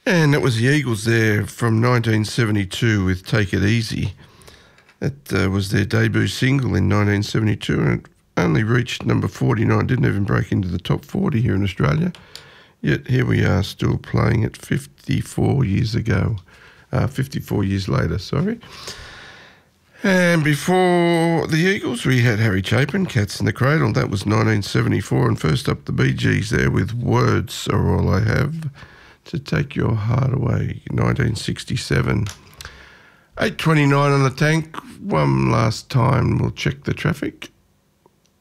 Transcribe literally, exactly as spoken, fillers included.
And that was the Eagles there from nineteen seventy-two with Take It Easy. That uh, was their debut single in nineteen seventy-two, and it only reached number forty-nine, didn't even break into the top forty here in Australia. Yet here we are still playing it fifty-four years ago, uh, fifty-four years later, sorry. And before the Eagles, we had Harry Chapin, Cats in the Cradle. That was nineteen seventy-four. And first up, the Bee Gees there with Words Are All I Have to Take Your Heart Away, nineteen sixty-seven. eight twenty-nine on the tank. One last time, we'll check the traffic.